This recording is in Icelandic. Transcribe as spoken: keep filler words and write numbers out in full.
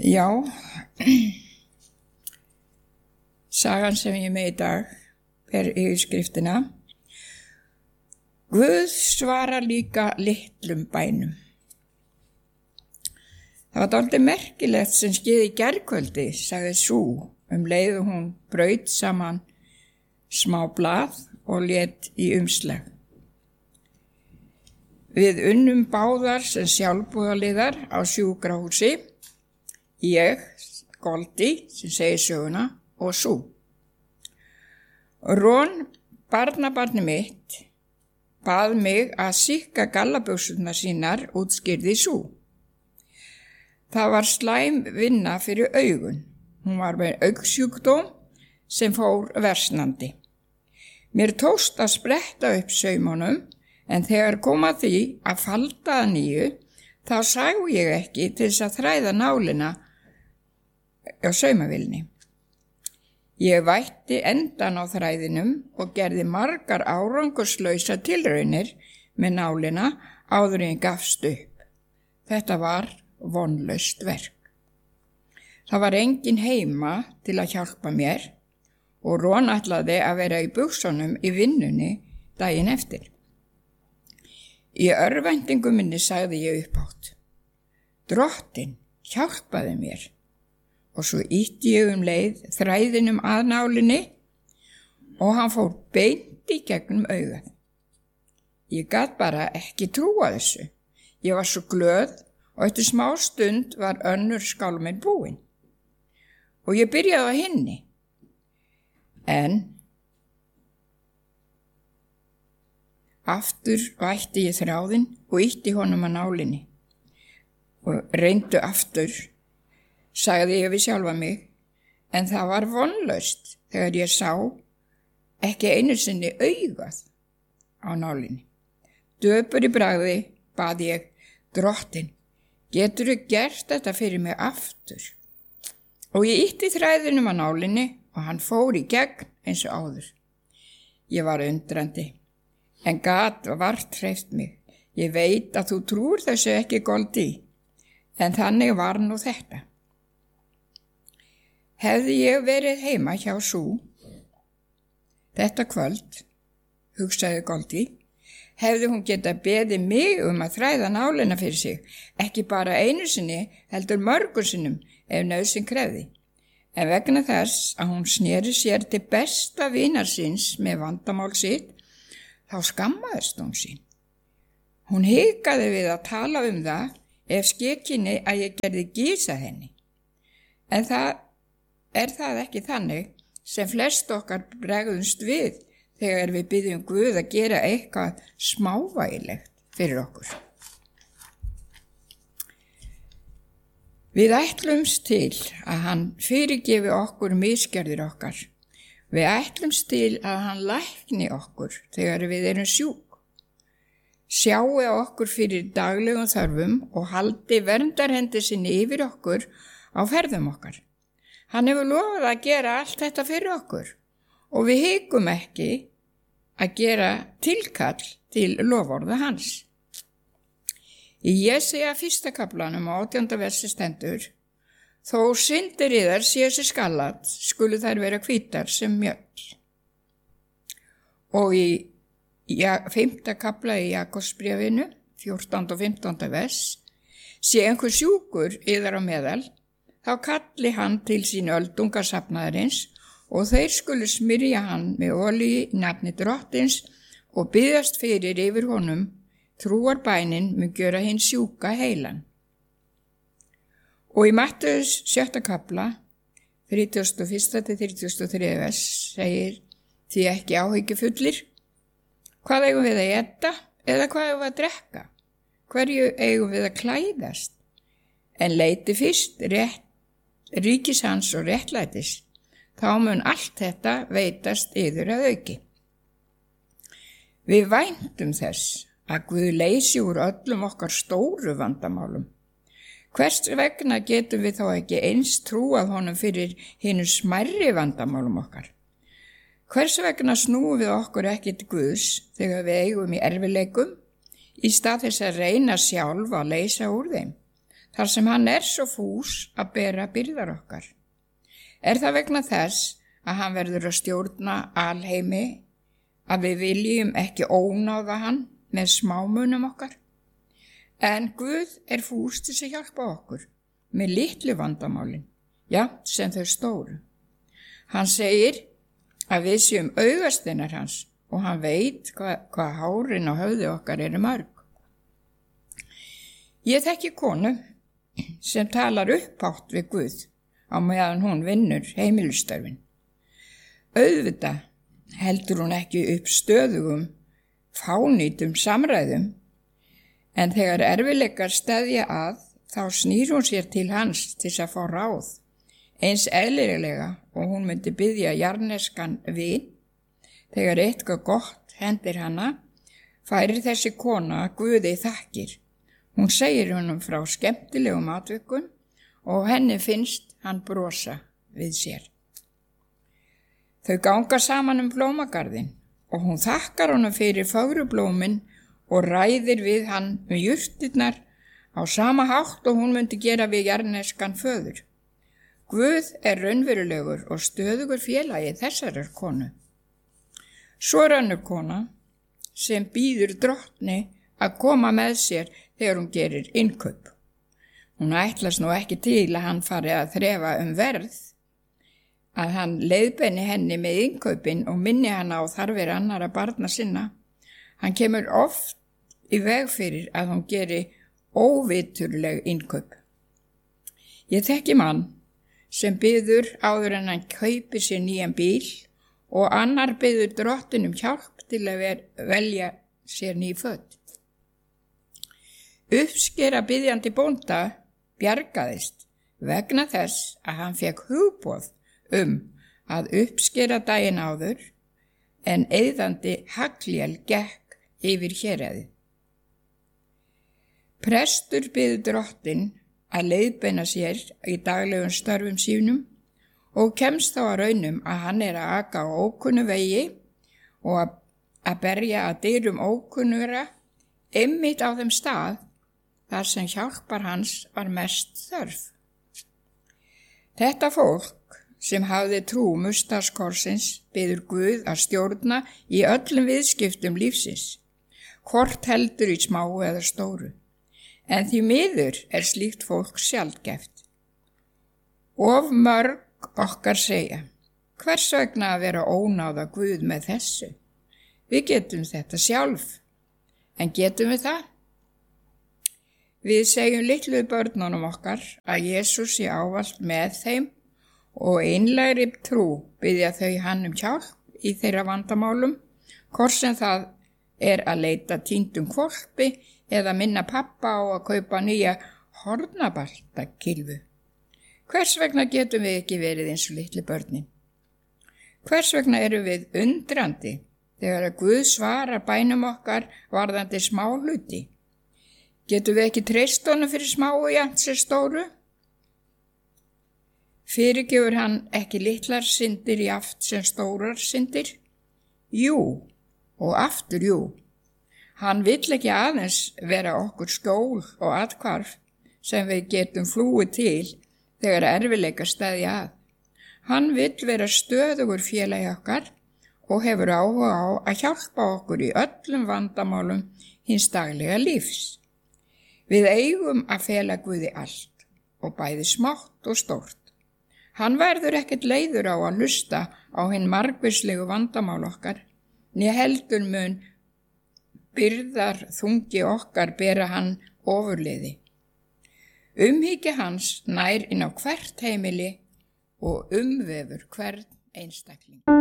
Já, sagan sem ég með í dag er yfirskriftina Guð svarar líka litlum bænum. Það var dálítið merkilegt sem skeði í gærkvöldi, sagði sú, um leið og hún braut saman smá blað og lét í umslag. Við unnum báðar sem sjálfboðaliðar á sjúkrahúsi, ég, Goldi, sem segir söguna, og sú. Ron, barnabarni mitt, bað mig að sykka gallabuxurnar sínar, útskýrði sú. Það var slæm vinna fyrir augun. Hún var með augsjúkdóm sem fór versnandi. Mér tókst að spretta upp saumunum, en þegar kom að því að falda að nýju, þá sá ég ekki til þess að þræða nálina á saumavilni. Ég vætti endan á þræðinum og gerði margar árangurslausa tilraunir með nálina áður en ég gafst upp. Þetta var vonlaust verk. Það var engin heima til að hjálpa mér og Ron ætlaði að vera í buxunum í vinnunni daginn eftir. Í örvæntingu minni sagði ég upphátt. Drottinn, hjálpaði mér. Og svo ýtti ég um leið þræðinum að nálinni og hann fór beint í gegnum augað. Ég gat bara ekki trúa þessu. Ég var svo glöð og eftir smá stund var önnur skálminn búin. Og ég byrjaði á hinni. En aftur vætti ég þráðinn og ýtti honum að nálinni. Og reyndu aftur, sagði ég við sjálfa mig, en það var vonlaust þegar ég sá ekki einu sinni augað á nálinni. Döpur í bragði bað ég, Drottinn, geturðu gert þetta fyrir mig aftur? Og ég ýtti þræðinum að nálinni og hann fór í gegn eins og áður. Ég var undrandi, en gat vart hreyft mig. Ég veit að þú trúir þessu ekki, Goldi, en þannig var nú þetta. Hefði ég verið heima hjá sú þetta kvöld, hugsaði Goldi, hefði hún getað beðið mig um að þræða nálina fyrir sig, ekki bara einu sinni, heldur mörgum sinnum ef nauðsyn krefði. En vegna þess að hún sneri sér til besta vinar síns með vandamál sitt, þá skammaðist hún sín. Hún hikaði við að tala um það ef skekkinni að ég gerði gísa henni. En það er það ekki þannig sem flest okkar bregðumst við þegar við byggjum Guð að gera eitthvað smávægilegt fyrir okkur. Við ætlumst til að hann fyrirgefi okkur misgerðir okkar. Við ætlumst til að hann lækni okkur þegar við erum sjúk. Sjái okkur fyrir daglegum þörfum og haldi verndarhendi sinni yfir okkur á ferðum okkar. Hann hefur lofað að gera allt þetta fyrir okkur og við hikum ekki að gera tilkall til loforða hans. Í Jesaja fyrsta kaflanum á átjánda versi stendur, þó syndir yðar sé sér skallat, skulu þær vera hvítar sem mjöll. Og í fimmta kafla í Jakobsbréfinu, fjórtánda og fimmtánda vers, sé einhver sjúkur yðar á meðal, þá kalli hann til sín öldungasafnaðarins og þeir skulu smyrja hann með olíu í nafni Drottins og biðjast fyrir yfir honum, trúarbænin mun gjöra hinn sjúka heilan. Og í Mattheus sjötta kafla, þrítugasta og fyrsta til þrítugasta og þriðja vers, segir því ekki áhyggjufullir, hvað eigum við að éta eða hvað eigum við að drekka? Hverju eigum við að klæðast? En leiti fyrst rétt, ríkis hans og réttlætis, þá mun allt þetta veitast yður að auki. Við væntum þess að Guð leysi úr öllum okkar stóru vandamálum. Hvers vegna getum við þá ekki eins trúað honum fyrir hinu smærri vandamálum okkar? Hvers vegna snúum við okkur ekki til Guðs þegar við eigum í erfileikum í stað þess að reyna sjálf að leysa úr þeim? þar sem hann er svo fús að bera byrðar okkar? Er það vegna þess að hann verður að stjórna alheimi, að við viljum ekki ónáða hann með smámunum okkar? En Guð er fús til að hjálpa okkur með litlu vandamálin, já, sem þau stóru. Hann segir að við séum augasteinar hans og hann veit hvað, hvað hárin á höfði okkar eru mörg. Ég þekki konu sem talar upphátt við Guð á meðan hún vinnur heimilistörfin. Auðvitað heldur hún ekki upp stöðugum, fánýtum samræðum, en þegar erfiðleikar steðja að, þá snýr hún sér til hans til að fá ráð, eins eðlilega og hún myndi biðja jarneskan vin. Þegar eitthvað gott hendir hana, færir þessi kona Guði þakkir. Hún segir honum frá skemmtilegum atvikum og henni finnst hann brosa við sér. Þau ganga saman um blómagarðinn og hún þakkar honum fyrir fögrublómin og ræðir við hann um jurtirnar á sama hátt og hún myndi gera við jarneskan föður. Guð er raunverulegur og stöðugur félagi þessarar konu. Svo er önnur kona sem býður drottni að koma með sér þegar hún gerir innkaup. Hún ætlast nú ekki til að hann fari að þrefa um verð, að hann leiðbeini henni með innkaupin og minni hann á þarfir annara barna sinna. Hann kemur oft í veg fyrir að hún geri óviturleg innkaup. Ég þekki mann sem biður áður en hann kaupi sér nýjan bíl og annar biður drottinum hjálp til að ver, velja sér ný föt. Uppskera biðjandi bónda bjargaðist vegna þess að hann fekk hugboð um að uppskera daginn áður en eyðandi haglél gekk yfir héraðið. Prestur biður drottin að leiðbeina sér í daglegum störfum sínum og kemst þá að raunum að hann er að aka á ókunnu vegi og að, að berja að dyrum ókunnura einmitt á þeim stað þar sem hjálpar hans var mest þörf. Þetta fólk sem hafði trú mustaskorsins biður Guð að stjórna í öllum viðskiptum lífsins, hvort heldur í smáu eða stóru. En því miður er slíkt fólk sjaldgæft. Of mörg okkar segja, hvers vegna að vera ónáða Guð með þessu? Við getum þetta sjálf, en getum við það? Við segjum litlu börnunum okkar að Jesús sé ávallt með þeim og einlægri trú biðja þau hann um hjálp í þeirra vandamálum, hvort sem það er að leita týndum hvolpi eða minna pappa á að kaupa nýja hornabaltakylfu. Hvers vegna getum við ekki verið eins og litli börnin? Hvers vegna erum við undrandi þegar að Guð svarar bænum okkar varðandi smá hluti? Getum við ekki treyst honum fyrir smáu jafnt sem stóru? Fyrirgefur hann ekki litlar syndir jafnt sem stórar syndir? Jú, og aftur jú. Hann vill ekki aðeins vera okkur skjól og athvarf sem við getum flúið til þegar erfiðleikar steðja að. Hann vill vera stöðugur félagi okkar og hefur áhuga á að hjálpa okkur í öllum vandamálum hins daglega lífs. Við eigum að fela Guði allt og bæði smátt og stórt. Hann verður ekkert leiður á að hlusta á hinn margvíslegu vandamál okkar, né heldur mun byrðar þungi okkar bera hann ofurliði. Umhyggja hans nær inn á hvert heimili og umvefur hvern einstakling.